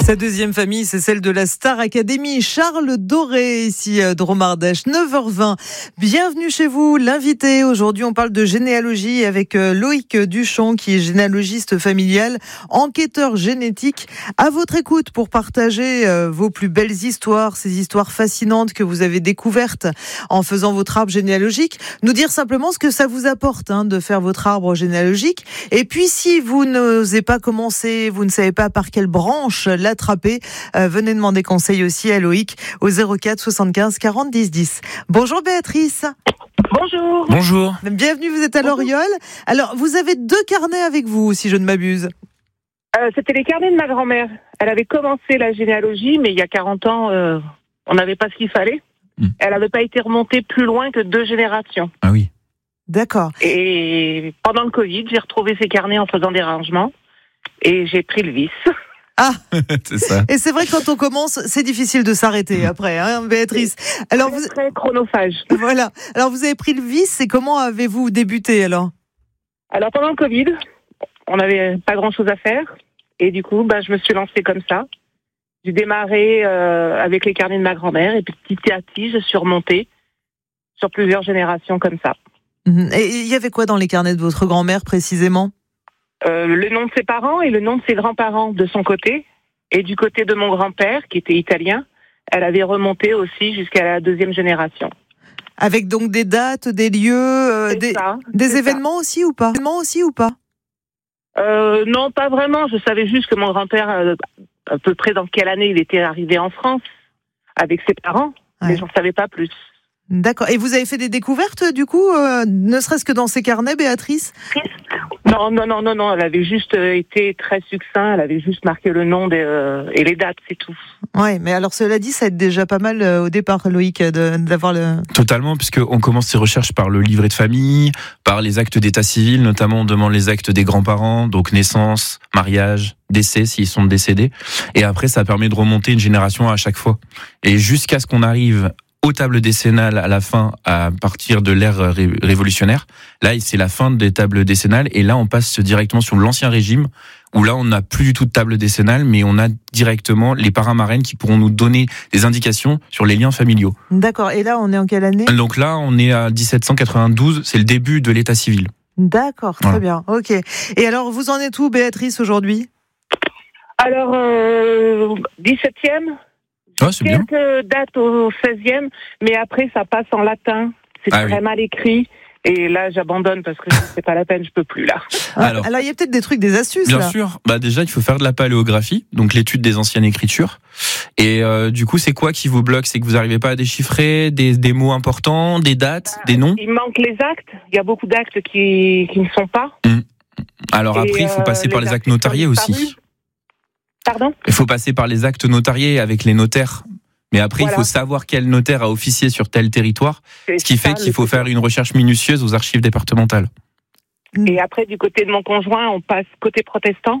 Sa deuxième famille, c'est celle de la Star Academy. Charles Doré, ici Dromardèche, 9h20. Bienvenue chez vous, l'invité. Aujourd'hui, on parle de généalogie avec Loïc Duchamp, qui est généalogiste familial, enquêteur génétique. À votre écoute pour partager vos plus belles histoires, ces histoires fascinantes que vous avez découvertes en faisant votre arbre généalogique. Nous dire simplement ce que ça vous apporte de faire votre arbre généalogique. Et puis, si vous n'osez pas commencer, vous ne savez pas par quelle branche l'attraper, venez demander conseil aussi à Loïc au 04 75 40 10 10. Bonjour Béatrice. Bonjour. Bonjour. Bienvenue, vous êtes à Loriol. Alors, vous avez 2 carnets avec vous, si je ne m'abuse. C'était les carnets de ma grand-mère. Elle avait commencé la généalogie, mais il y a 40 ans, on n'avait pas ce qu'il fallait. Elle n'avait pas été remontée plus loin que 2 générations. Ah oui. D'accord. Et pendant le Covid, j'ai retrouvé ces carnets en faisant des rangements et j'ai pris le vice. Ah, c'est ça. Et c'est vrai que quand on commence, c'est difficile de s'arrêter après, Béatrice. Alors C'est très chronophage. Voilà. Alors vous avez pris le vice et comment avez-vous débuté alors ? Alors pendant le Covid, on n'avait pas grand-chose à faire et du coup, je me suis lancée comme ça. J'ai démarré avec les carnets de ma grand-mère et puis petit à petit, je suis remontée sur plusieurs générations comme ça. Et il y avait quoi dans les carnets de votre grand-mère précisément ? Le nom de ses parents et le nom de ses grands-parents de son côté. Et du côté de mon grand-père, qui était italien, elle avait remonté aussi jusqu'à la 2e génération. Avec donc des dates, des lieux, des événements aussi ou pas ? Non, pas vraiment. Je savais juste que mon grand-père, à peu près dans quelle année il était arrivé en France avec ses parents, mais j'en savais pas plus. D'accord. Et vous avez fait des découvertes, du coup, ne serait-ce que dans ces carnets, Béatrice ? Non. Elle avait juste été très succinct. Elle avait juste marqué le nom et les dates, c'est tout. Ouais, mais alors cela dit, ça aide déjà pas mal au départ, Loïc, d'avoir le... Totalement, puisqu'on commence ses recherches par le livret de famille, par les actes d'état civil, notamment on demande les actes des grands-parents, donc naissance, mariage, décès, s'ils sont décédés. Et après, ça permet de remonter une génération à chaque fois. Et jusqu'à ce qu'on arrive aux tables décennales à la fin, à partir de l'ère révolutionnaire. Là, c'est la fin des tables décennales et là, on passe directement sur l'ancien régime où là, on n'a plus du tout de table décennale, mais on a directement les parrains-marraines qui pourront nous donner des indications sur les liens familiaux. D'accord. Et là, on est en quelle année ? Donc là, on est à 1792, c'est le début de l'état civil. D'accord, très bien. Ok. Et alors, vous en êtes où, Béatrice, aujourd'hui ? Alors, 17e. C'est bien. Quelques dates au 16e, mais après ça passe en latin. C'est très mal écrit. Et là, j'abandonne parce que c'est pas la peine, je peux plus là. Alors, il y a peut-être des trucs, des astuces. Bien sûr. Déjà, il faut faire de la paléographie, donc l'étude des anciennes écritures. Et du coup, c'est quoi qui vous bloque ? C'est que vous n'arrivez pas à déchiffrer des mots importants, des dates, des noms ? Il manque les actes. Il y a beaucoup d'actes qui ne sont pas. Alors après, il faut passer par les actes notariés aussi. Pardon ? Il faut passer par les actes notariés avec les notaires. Mais après, il faut savoir quel notaire a officié sur tel territoire, ce qui fait qu'il faut faire une recherche minutieuse aux archives départementales. Et après, du côté de mon conjoint, on passe côté protestant.